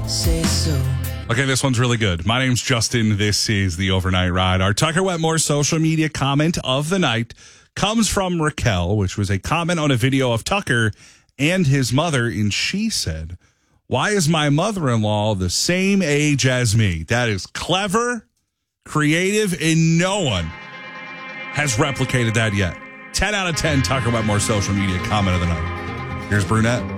say so. Okay, this one's really good. My name's Justin. This is the Overnight Ride. Our Tucker Wetmore social media comment of the night comes from Raquel, which was a comment on a video of Tucker and his mother. And she said, "Why is my mother-in-law the same age as me?" That is clever, creative, and no one has replicated that yet. 10 out of 10 Tucker Wetmore social media comment of the night. Here's Brunette.